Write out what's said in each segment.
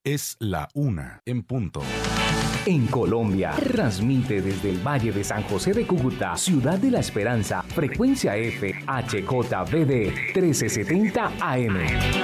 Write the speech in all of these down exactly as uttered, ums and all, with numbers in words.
Es la una en punto. En Colombia, transmite desde el Valle de San José de Cúcuta, Ciudad de la Esperanza, frecuencia F, H J V D trece setenta A M.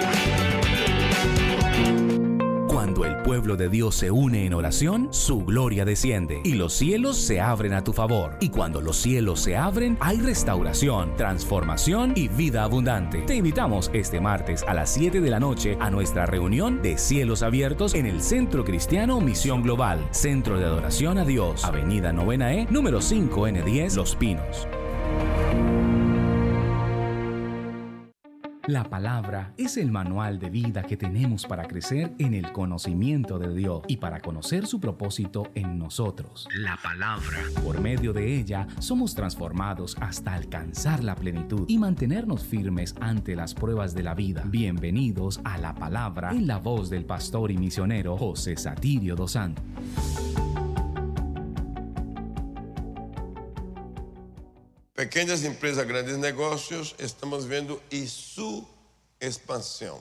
Cuando el pueblo de Dios se une en oración, su gloria desciende y los cielos se abren a tu favor. Y cuando los cielos se abren, hay restauración, transformación y vida abundante. Te invitamos este martes a las siete de la noche a nuestra reunión de Cielos Abiertos en el Centro Cristiano Misión Global, Centro de Adoración a Dios, Avenida Novena E, número cinco N diez, Los Pinos. La palabra es el manual de vida que tenemos para crecer en el conocimiento de Dios y para conocer su propósito en nosotros. La palabra. Por medio de ella somos transformados hasta alcanzar la plenitud y mantenernos firmes ante las pruebas de la vida. Bienvenidos a La Palabra en la voz del pastor y misionero José Satirio dos Santos. Pequeñas empresas, grandes negocios, estamos viendo y su expansión.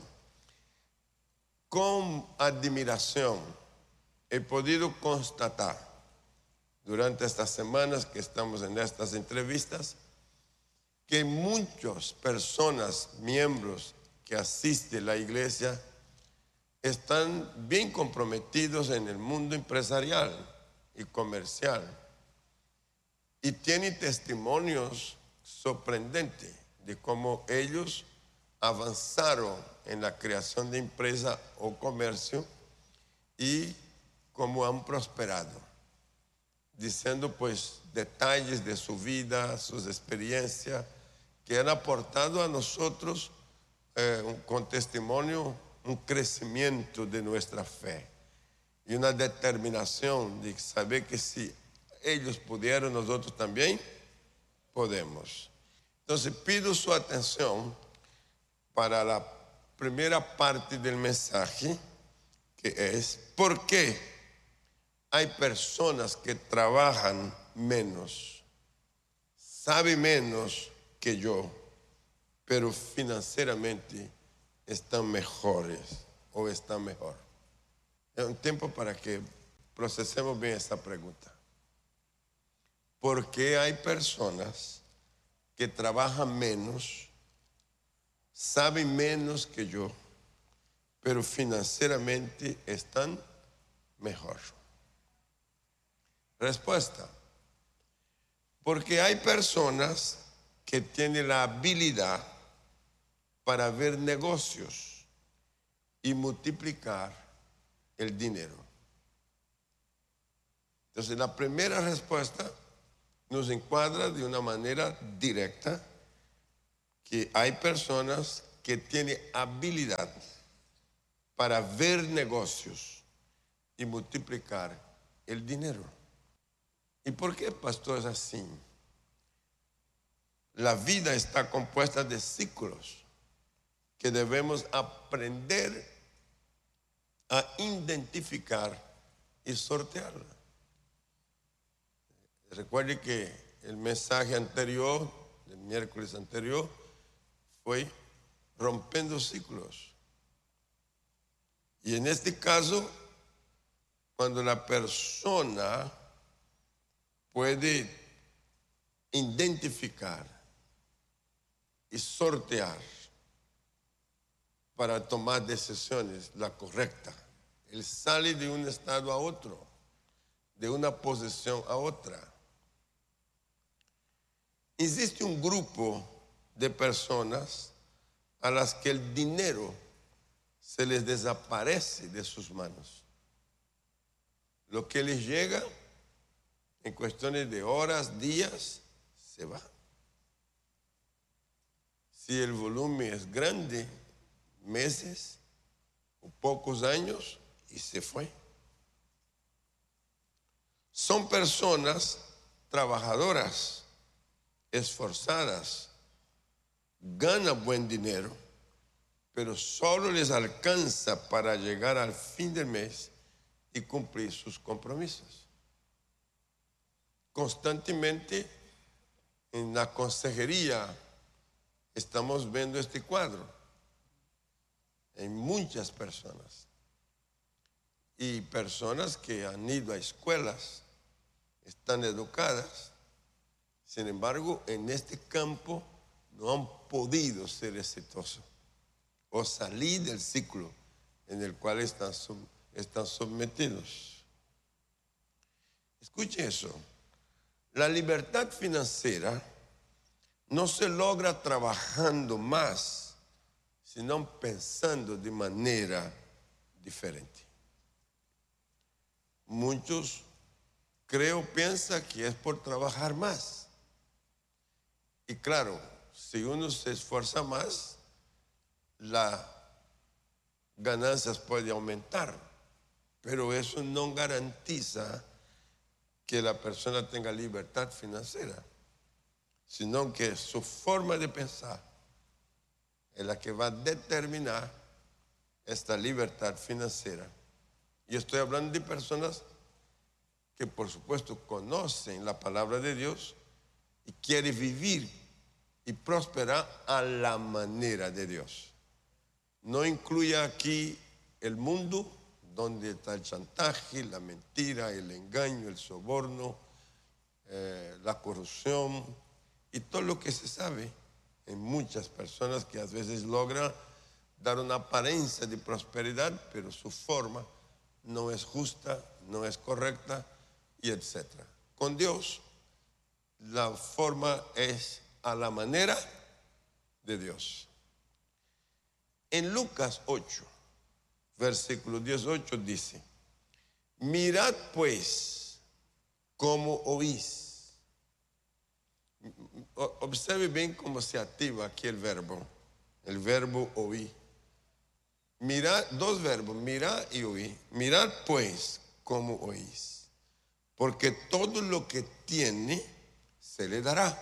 Con admiración he podido constatar durante estas semanas que estamos en estas entrevistas que muchas personas, miembros que asisten a la iglesia, están bien comprometidos en el mundo empresarial y comercial. Y tienen testimonios sorprendentes de cómo ellos avanzaron en la creación de empresa o comercio y cómo han prosperado, diciendo pues detalles de su vida, sus experiencias, que han aportado a nosotros eh, un, con testimonio un crecimiento de nuestra fe y una determinación de saber que si ellos pudieron, nosotros también podemos. Entonces pido su atención para la primera parte del mensaje, que es ¿por qué hay personas que trabajan menos, saben menos que yo, pero financieramente están mejores o están mejor? Es un tiempo para que procesemos bien esta pregunta. ¿Por qué hay personas que trabajan menos, saben menos que yo, pero financieramente están mejor? Respuesta: porque hay personas que tienen la habilidad para ver negocios y multiplicar el dinero. Entonces, la primera respuesta nos encuadra de una manera directa que hay personas que tienen habilidad para ver negocios y multiplicar el dinero. ¿Y por qué, pastor, es así? La vida está compuesta de ciclos que debemos aprender a identificar y sortearla. Recuerde que el mensaje anterior, el miércoles anterior, fue rompiendo ciclos. Y en este caso, cuando la persona puede identificar y sortear para tomar decisiones la correcta, él sale de un estado a otro, de una posición a otra. Existe un grupo de personas a las que el dinero se les desaparece de sus manos. Lo que les llega en cuestiones de horas, días, se va. Si el volumen es grande, meses o pocos años, y se fue. Son personas trabajadoras, esforzadas, ganan buen dinero, pero solo les alcanza para llegar al fin del mes y cumplir sus compromisos. Constantemente en la consejería estamos viendo este cuadro en muchas personas. y personas que han ido a escuelas, están educadas, sin embargo, en este campo no han podido ser exitosos o salir del ciclo en el cual están, están sometidos. Escuche eso. La libertad financiera no se logra trabajando más, sino pensando de manera diferente. Muchos, creo, piensan que es por trabajar más. Y claro, si uno se esfuerza más, las ganancias pueden aumentar, pero eso no garantiza que la persona tenga libertad financiera, sino que su forma de pensar es la que va a determinar esta libertad financiera. Y estoy hablando de personas que por supuesto conocen la palabra de Dios y quieren vivir y prosperar a la manera de Dios. No incluye aquí el mundo donde está el chantaje, la mentira, el engaño, el soborno, eh, la corrupción y todo lo que se sabe en muchas personas que a veces logran dar una apariencia de prosperidad, pero su forma no es justa, no es correcta y etcétera. Con Dios, la forma es a la manera de Dios. En Lucas ocho, versículo dieciocho dice: mirad pues cómo oís. Observe bien cómo se activa aquí el verbo, el verbo oír. Mirad, dos verbos, mirar y oír. Mirad pues cómo oís, porque todo lo que tiene se le dará.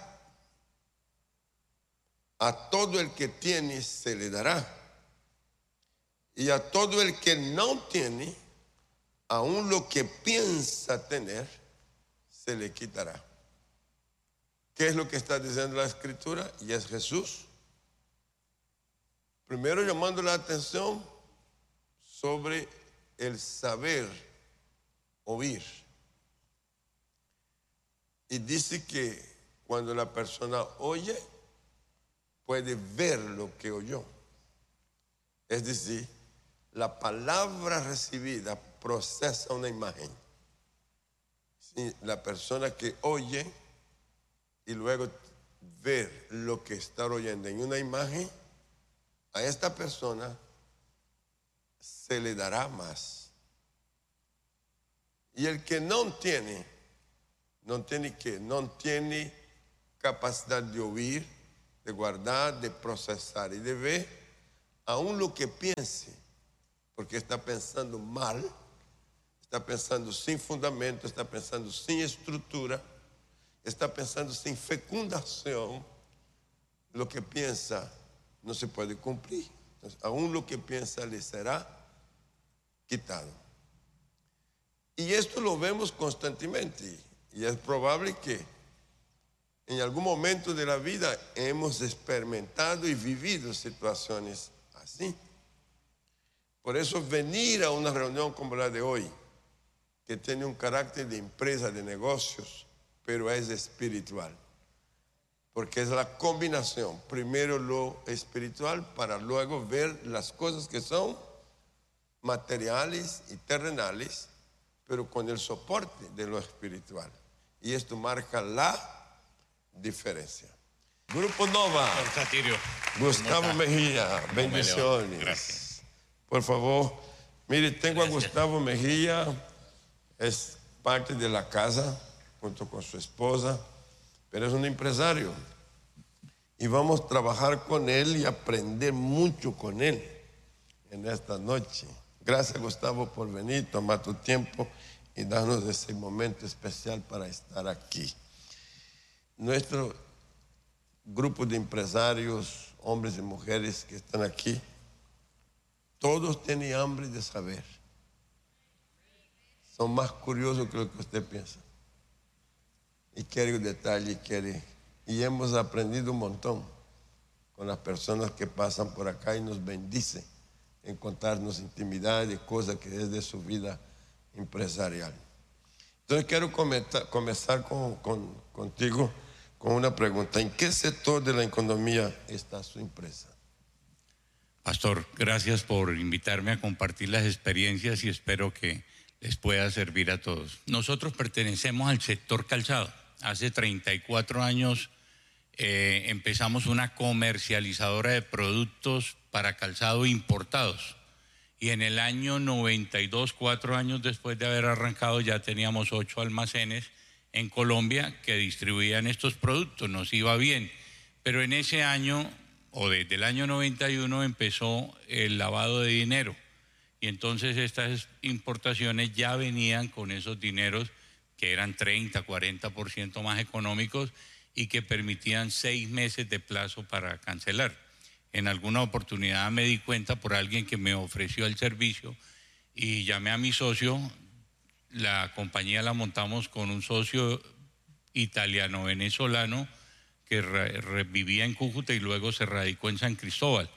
A todo el que tiene se le dará. Y a todo el que no tiene, aún lo que piensa tener, se le quitará. ¿Qué es lo que está diciendo la Escritura? Y es Jesús. Primero llamando la atención sobre el saber oír. Y dice que cuando la persona oye, puede ver lo que oyó. Es decir, la palabra recibida procesa una imagen. Sí, la persona que oye y luego ver lo que está oyendo en una imagen, a esta persona se le dará más. Y el que no tiene, no tiene que, no tiene capacidad de oír, de guardar, de procesar y de ver, aún lo que piense, porque está pensando mal, está pensando sin fundamento, está pensando sin estructura, está pensando sin fecundación, lo que piensa no se puede cumplir. Entonces, aún lo que piensa le será quitado. Y esto lo vemos constantemente, y es probable que en algún momento de la vida hemos experimentado y vivido situaciones así. Por eso venir a una reunión como la de hoy, que tiene un carácter de empresa, de negocios, pero es espiritual. Porque es la combinación, primero lo espiritual para luego ver las cosas que son materiales y terrenales, pero con el soporte de lo espiritual. Y esto marca la diferencia. Grupo Nova. Gustavo Mejía, bendiciones. Gracias. Por favor, mire, tengo a Gustavo Mejía, es parte de la casa, junto con su esposa, pero es un empresario. Y vamos a trabajar con él y aprender mucho con él en esta noche. Gracias, Gustavo, por venir, tomar tu tiempo y darnos ese momento especial para estar aquí. Nuestro grupo de empresarios, hombres y mujeres que están aquí, todos tienen hambre de saber. Son más curiosos que lo que usted piensa. Y quieren detalle, quieren. Y hemos aprendido un montón con las personas que pasan por acá y nos bendicen en contarnos intimidades, cosas que es de su vida empresarial. Entonces quiero comentar, comenzar con, con, contigo con una pregunta. ¿En qué sector de la economía está su empresa? Pastor, gracias por invitarme a compartir las experiencias y espero que les pueda servir a todos. Nosotros pertenecemos al sector calzado. Hace treinta y cuatro años eh, empezamos una comercializadora de productos para calzado importados. Y en el año noventa y dos, cuatro años después de haber arrancado, ya teníamos ocho almacenes en Colombia que distribuían estos productos. Nos iba bien, pero en ese año, o desde el año noventa y uno, empezó el lavado de dinero. Y entonces estas importaciones ya venían con esos dineros que eran treinta, cuarenta por ciento más económicos y que permitían seis meses de plazo para cancelar. En alguna oportunidad me di cuenta por alguien que me ofreció el servicio y llamé a mi socio. La compañía la montamos con un socio italiano-venezolano que re, re, vivía en Cúcuta y luego se radicó en San Cristóbal.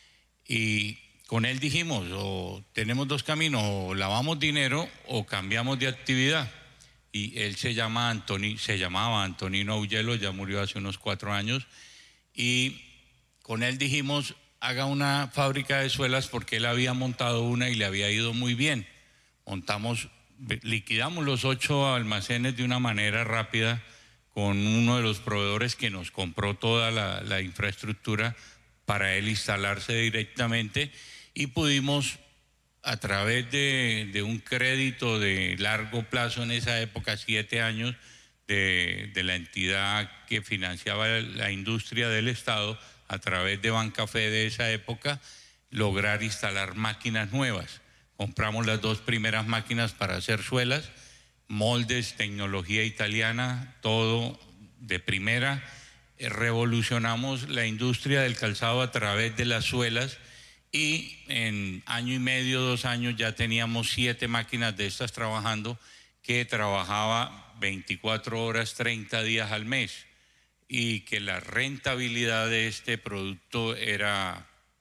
Y con él dijimos, o tenemos dos caminos, o lavamos dinero o cambiamos de actividad. Y él se, llama Antoni, se llamaba Antonino Augello, ya murió hace unos cuatro años, y con él dijimos, haga una fábrica de suelas porque él había montado una y le había ido muy bien. Montamos, liquidamos los ocho almacenes de una manera rápida con uno de los proveedores que nos compró toda la, la infraestructura para él instalarse directamente y pudimos, a través de, de un crédito de largo plazo en esa época, siete años, de, de la entidad que financiaba la industria del Estado, a través de Bancafé de esa época, lograr instalar máquinas nuevas. Compramos las dos primeras máquinas para hacer suelas, moldes, tecnología italiana, todo de primera. Revolucionamos la industria del calzado a través de las suelas y en año y medio, dos años ya teníamos siete máquinas de estas trabajando, que trabajaba veinticuatro horas, treinta días al mes, y que la rentabilidad de este producto era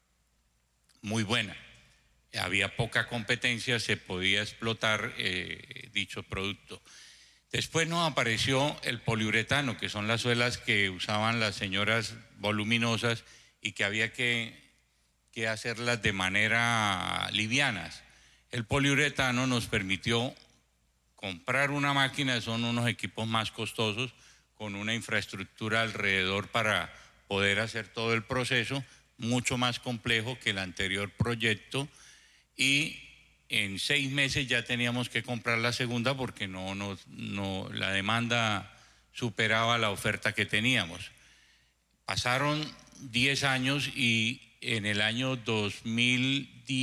muy buena. Había poca competencia, se podía explotar eh, dicho producto. Después nos apareció el poliuretano, que son las suelas que usaban las señoras voluminosas y que había que, que hacerlas de manera livianas. El poliuretano nos permitió comprar una máquina, son unos equipos más costosos, con una infraestructura alrededor para poder hacer todo el proceso, mucho más complejo que el anterior proyecto, y en seis meses ya teníamos que comprar la segunda porque no, no, no, la demanda superaba la oferta que teníamos. Pasaron diez años y en el año dos mil diez